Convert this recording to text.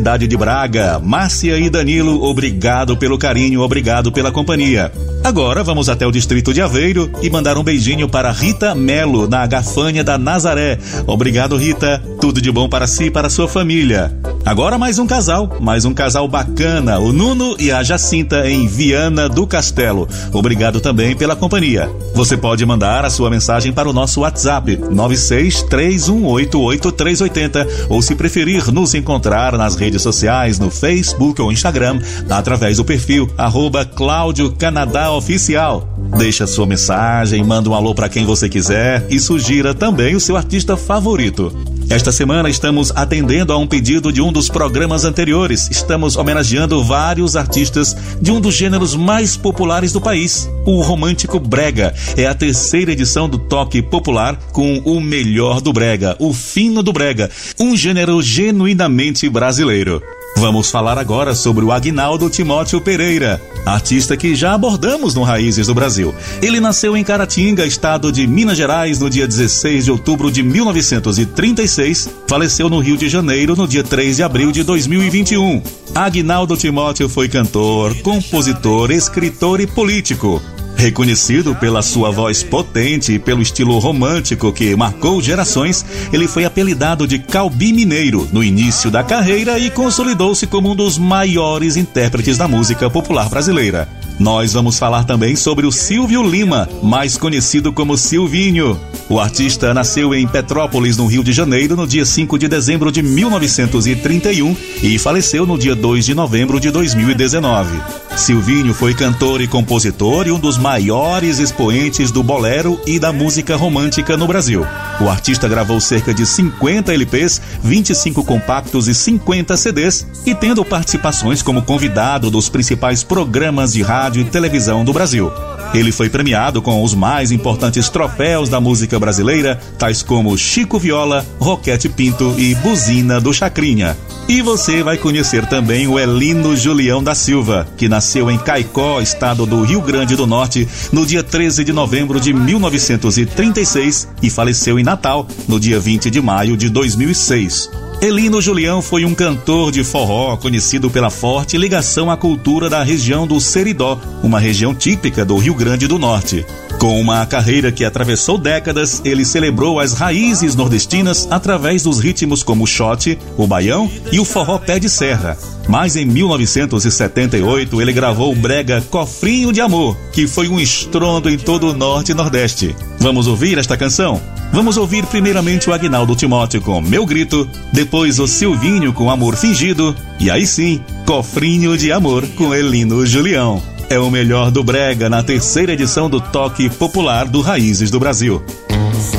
cidade de Braga. Márcia e Danilo, obrigado pelo carinho, obrigado pela companhia. Agora vamos até o distrito de Aveiro e mandar um beijinho para Rita Melo, na Gafanha da Nazaré. Obrigado, Rita. Tudo de bom para si e para sua família. Agora mais um casal bacana, o Nuno e a Jacinta em Viana do Castelo. Obrigado também pela companhia. Você pode mandar a sua mensagem para o nosso WhatsApp 9631888380 ou, se preferir, nos encontrar nas redes sociais, no Facebook ou Instagram, através do perfil @Cláudio Canadá Oficial. Deixa sua mensagem, manda um alô para quem você quiser e sugira também o seu artista favorito. Esta semana estamos atendendo a um pedido de um dos programas anteriores. Estamos homenageando vários artistas de um dos gêneros mais populares do país, o romântico brega. É a terceira edição do Toque Popular com o melhor do brega, o fino do brega, um gênero genuinamente brasileiro. Vamos falar agora sobre o Aguinaldo Timóteo Pereira, artista que já abordamos no Raízes do Brasil. Ele nasceu em Caratinga, estado de Minas Gerais, no dia 16 de outubro de 1936, faleceu no Rio de Janeiro no dia 3 de abril de 2021. Aguinaldo Timóteo foi cantor, compositor, escritor e político. Reconhecido pela sua voz potente e pelo estilo romântico que marcou gerações, ele foi apelidado de Calbi Mineiro no início da carreira e consolidou-se como um dos maiores intérpretes da música popular brasileira. Nós vamos falar também sobre o Silvio Lima, mais conhecido como Silvinho. O artista nasceu em Petrópolis, no Rio de Janeiro, no dia 5 de dezembro de 1931 e faleceu no dia 2 de novembro de 2019. Silvinho foi cantor e compositor e um dos maiores expoentes do bolero e da música romântica no Brasil. O artista gravou cerca de 50 LPs, 25 compactos e 50 CDs, e tendo participações como convidado dos principais programas de rádio e televisão do Brasil. Ele foi premiado com os mais importantes troféus da música brasileira, tais como Chico Viola, Roquete Pinto e Buzina do Chacrinha. E você vai conhecer também o Elino Julião da Silva, que nasceu em Caicó, estado do Rio Grande do Norte, no dia 13 de novembro de 1936 e faleceu em Natal, no dia 20 de maio de 2006. Elino Julião foi um cantor de forró conhecido pela forte ligação à cultura da região do Seridó, uma região típica do Rio Grande do Norte. Com uma carreira que atravessou décadas, ele celebrou as raízes nordestinas através dos ritmos como o xote, o baião e o forró pé de serra. Mas em 1978 ele gravou o brega Cofrinho de Amor, que foi um estrondo em todo o Norte e Nordeste. Vamos ouvir esta canção? Vamos ouvir primeiramente o Aguinaldo Timóteo com Meu Grito, depois o Silvinho com Amor Fingido e aí sim, Cofrinho de Amor com Elino Julião. É o melhor do brega na terceira edição do Toque Popular do Raízes do Brasil.